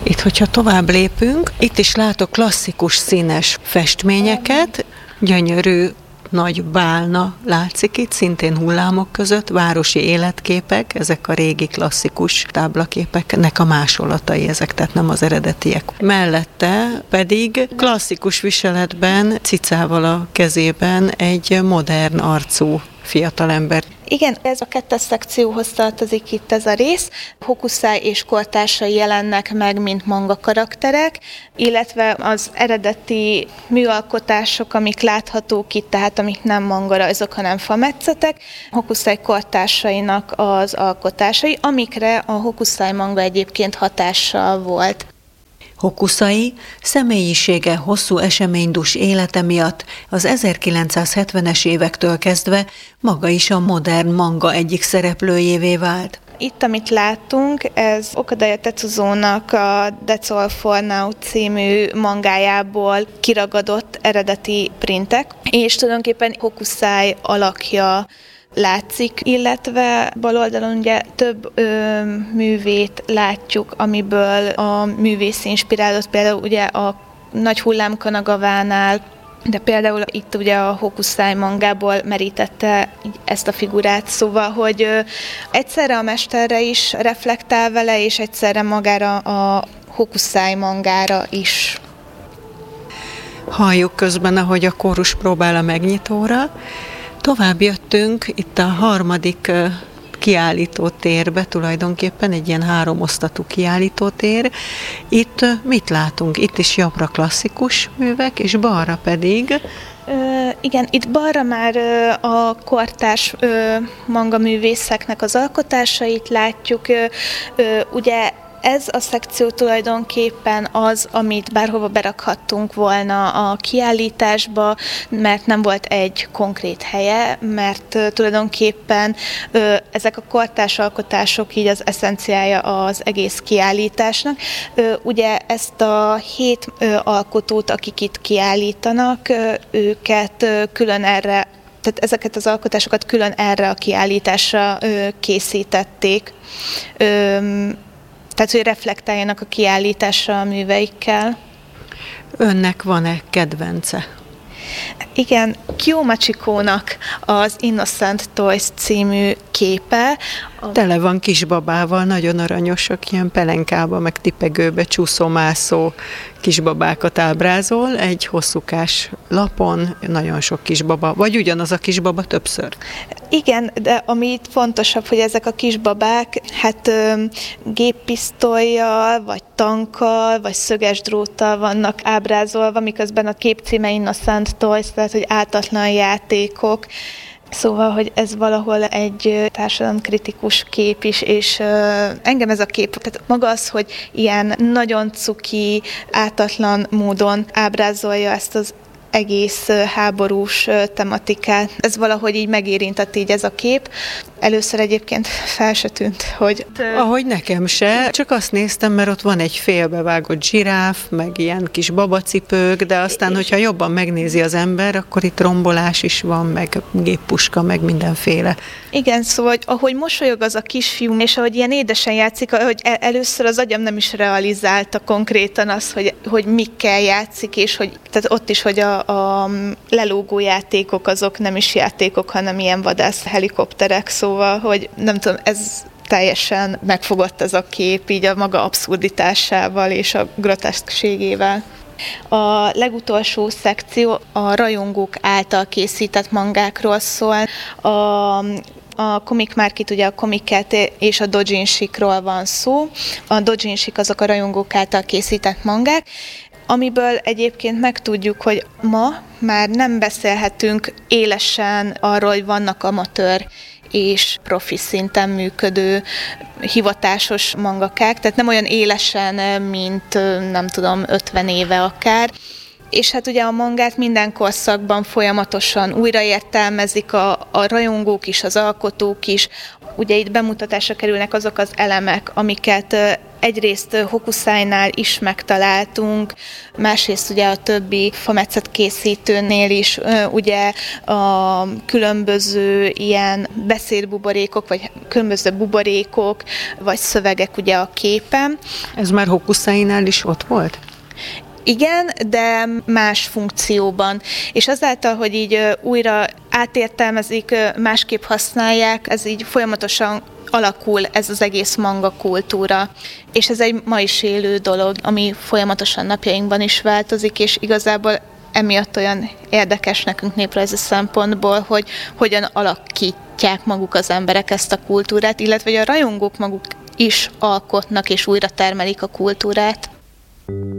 Itt, hogyha tovább lépünk, itt is látok klasszikus színes festményeket, gyönyörű nagy bálna látszik itt, szintén hullámok között, városi életképek, ezek a régi klasszikus táblaképeknek a másolatai ezek, tehát nem az eredetiek. Mellette pedig klasszikus viseletben, cicával a kezében egy modern arcú fiatalember. Igen, ez a 2. szekcióhoz tartozik itt ez a rész. Hokusai és kortársai jelennek meg, mint manga karakterek, illetve az eredeti műalkotások, amik láthatók itt, tehát amik nem mangarajzok, hanem fametszetek, Hokusai kortársainak az alkotásai, amikre a Hokusai manga egyébként hatással volt. Hokusai személyisége, hosszú eseménydús élete miatt az 1970-es évektől kezdve maga is a modern manga egyik szereplőjévé vált. Itt, amit látunk, ez Okadaya Tetsuzónak a That's All For Now című mangájából kiragadott eredeti printek, és tulajdonképpen Hokusai alakja látszik, illetve bal oldalon ugye több művét látjuk, amiből a művész inspirálott, például ugye a Nagy hullám Kanagavánál, de például itt ugye a Hokusai mangából merítette ezt a figurát, szóval, hogy egyszerre a mesterre is reflektál vele, és egyszerre magára a Hokusai mangára is. Halljuk közben, ahogy a kórus próbál a megnyitóra. Tovább jöttünk itt a harmadik kiállítótérbe, tulajdonképpen egy ilyen 3 osztatú kiállítótér. Itt mit látunk? Itt is jobbra klasszikus művek, és balra pedig... Igen, itt balra már a kortárs mangaművészeknek az alkotásait látjuk. Ugye ez a szekció tulajdonképpen az, amit bárhova berakhattunk volna a kiállításba, mert nem volt egy konkrét helye, mert tulajdonképpen ezek a kortárs alkotások így az eszenciája az egész kiállításnak. Ugye ezt a 7 alkotót, akik itt kiállítanak, őket külön erre, tehát ezeket az alkotásokat külön erre a kiállításra készítették. Tehát, hogy reflektáljanak a kiállításra a műveikkel. Önnek van-e kedvence? Igen, Kyo Machikónak az Innocent Toys című képe. Tele van kisbabával, nagyon aranyosak, ilyen pelenkába, meg tipegőbe csúszómászó kisbabákat ábrázol, egy hosszúkás lapon, nagyon sok kisbaba, vagy ugyanaz a kisbaba többször. Igen, de ami itt fontosabb, hogy ezek a kisbabák, hát géppisztollyal, vagy tankkal, vagy szöges dróttal vannak ábrázolva, miközben a kép címe Innocent Toys, tehát hogy ártatlan játékok. Szóval, hogy ez valahol egy társadalomkritikus kép is, és engem ez a kép, tehát maga az, hogy ilyen nagyon cuki, ártatlan módon ábrázolja ezt az egész háborús tematikát. Ez valahogy így megérintett így ez a kép. Először egyébként fel se tűnt, hogy... Ahogy nekem se, csak azt néztem, mert ott van egy félbevágott zsiráf, meg ilyen kis babacipők, de aztán, hogyha jobban megnézi az ember, akkor itt rombolás is van, meg géppuska, meg mindenféle. Igen, szóval, hogy ahogy mosolyog az a kisfiú, és ahogy ilyen édesen játszik, hogy először az agyam nem is realizálta konkrétan azt, hogy mikkel játszik, és hogy tehát ott is, hogy a lelógó játékok azok nem is játékok, hanem ilyen vadász helikopterek, szóval, hogy nem tudom, ez teljesen megfogott ez a kép, így a maga abszurditásával és a groteszkségével. A legutolsó szekció a rajongók által készített mangákról szól. A Comic Market, ugye a Comic-et és a doujinshikról van szó. A doujinshik azok a rajongók által készített mangák, amiből egyébként megtudjuk, hogy ma már nem beszélhetünk élesen arról, hogy vannak amatőr és profi szinten működő hivatásos mangakák, tehát nem olyan élesen, mint nem tudom, 50 éve akár. És hát ugye a mangát minden korszakban folyamatosan újraértelmezik a rajongók is, az alkotók is. Ugye itt bemutatásra kerülnek azok az elemek, amiket egyrészt Hokusai-nál is megtaláltunk, másrészt ugye a többi fametszet készítőnél is ugye a különböző ilyen beszédbuborékok, vagy különböző buborékok, vagy szövegek ugye a képen. Ez már Hokusai-nál is ott volt? Igen, de más funkcióban. És azáltal, hogy így újra átértelmezik, másképp használják, ez így folyamatosan alakul ez az egész manga kultúra. És ez egy ma is élő dolog, ami folyamatosan napjainkban is változik, és igazából emiatt olyan érdekes nekünk néprajzi szempontból, hogy hogyan alakítják maguk az emberek ezt a kultúrát, illetve a rajongók maguk is alkotnak és újra termelik a kultúrát.